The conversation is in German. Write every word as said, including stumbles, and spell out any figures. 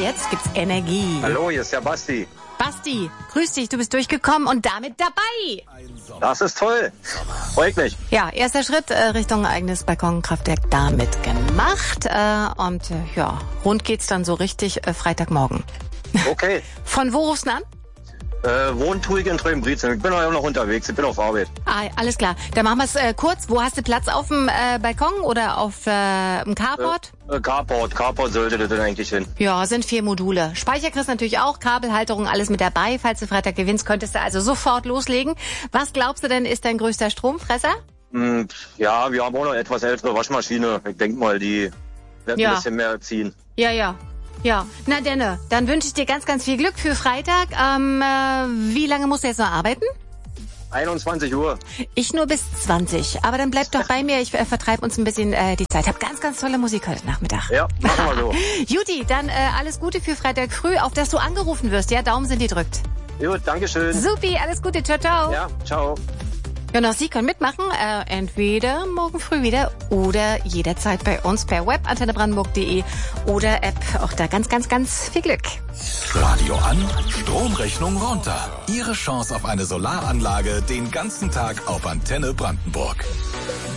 jetzt gibt's Energie. Hallo, hier ist der Basti. Basti, grüß dich, du bist durchgekommen und damit dabei. Das ist toll. Freut mich. Ja, erster Schritt äh, Richtung eigenes Balkonkraftwerk damit gemacht. Äh, und äh, ja, rund geht's dann so richtig äh, Freitagmorgen. Okay. Von wo rufst du an? Äh, wohnt tue ich in Treuenbrietzen. Ich bin auch noch unterwegs. Ich bin auf Arbeit. Ah, alles klar. Dann machen wir es äh, kurz. Wo hast du Platz? Auf dem äh, Balkon oder auf äh, dem Carport? Äh, äh, Carport. Carport sollte das dann eigentlich hin. Ja, sind vier Module. Speicher kriegst du natürlich auch, Kabelhalterung, alles mit dabei. Falls du Freitag gewinnst, könntest du also sofort loslegen. Was glaubst du denn, ist dein größter Stromfresser? Hm, ja, wir haben auch noch etwas ältere Waschmaschine. Ich denke mal, die wird Ja. ein bisschen mehr ziehen. Ja, ja. Ja, na Denne, dann wünsche ich dir ganz, ganz viel Glück für Freitag. Ähm, äh, wie lange musst du jetzt noch arbeiten? einundzwanzig Uhr. Ich nur bis zwanzig. Aber dann bleib doch bei mir. Ich äh, vertreibe uns ein bisschen äh, die Zeit. Hab ganz, ganz tolle Musik heute Nachmittag. Ja, machen wir so. Juti, dann äh, alles Gute für Freitag früh, auf dass du angerufen wirst. Ja, Daumen sind die drückt. Gut, dankeschön. Supi, alles Gute. Ciao, ciao. Ja, ciao. Ja, noch Sie können mitmachen, äh, entweder morgen früh wieder oder jederzeit bei uns per Web, antenne brandenburg punkt de oder App. Auch da ganz, ganz, ganz viel Glück. Radio an, Stromrechnung runter. Ihre Chance auf eine Solaranlage den ganzen Tag auf Antenne Brandenburg.